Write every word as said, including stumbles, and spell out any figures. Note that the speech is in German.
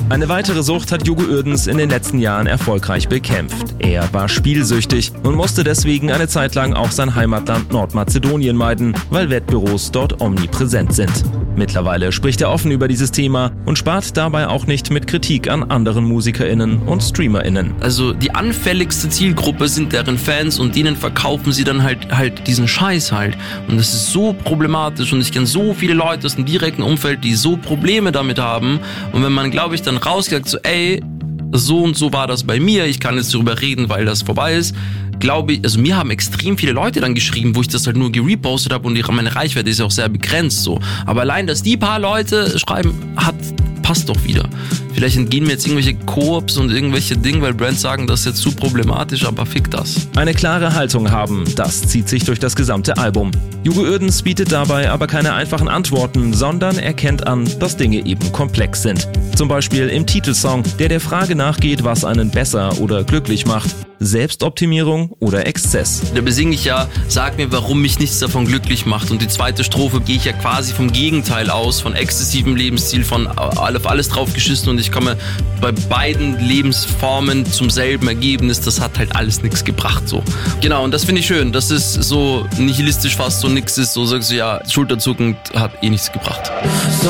Eine weitere Sucht hat Hugo Uerdens in den letzten Jahren erfolgreich bekämpft. Er war spielsüchtig und musste deswegen eine Zeit lang auch sein Heimatland Nordmazedonien meiden, weil Wettbüros dort omnipräsent sind. Mittlerweile spricht er offen über dieses Thema und spart dabei auch nicht mit Kritik an anderen MusikerInnen und StreamerInnen. Also die anfälligste Zielgruppe sind deren Fans und denen verkaufen sie dann halt halt diesen Scheiß halt. Und das ist so problematisch und ich kenne so viele Leute aus dem direkten Umfeld, die so Probleme damit haben. Und wenn man, glaube ich, dann rausgeht, so ey, so und so war das bei mir, ich kann jetzt darüber reden, weil das vorbei ist, glaube ich, also mir haben extrem viele Leute dann geschrieben, wo ich das halt nur gerepostet habe und meine Reichweite ist ja auch sehr begrenzt so. Aber allein, dass die paar Leute schreiben, hat passt doch wieder. Vielleicht entgehen mir jetzt irgendwelche Koops und irgendwelche Dinge, weil Brands sagen, das ist jetzt zu problematisch, aber fick das. Eine klare Haltung haben, das zieht sich durch das gesamte Album. Hugo Uerdens bietet dabei aber keine einfachen Antworten, sondern erkennt an, dass Dinge eben komplex sind. Zum Beispiel im Titelsong, der der Frage nachgeht, was einen besser oder glücklich macht. Selbstoptimierung oder Exzess. Da besinge ich ja, sag mir, warum mich nichts davon glücklich macht. Und die zweite Strophe gehe ich ja quasi vom Gegenteil aus, von exzessivem Lebensstil, von auf alles drauf geschissen und ich komme bei beiden Lebensformen zum selben Ergebnis. Das hat halt alles nichts gebracht so. Genau, und das finde ich schön. Das ist so nihilistisch fast, so nix ist, so sagst du ja, schulterzuckend hat eh nichts gebracht.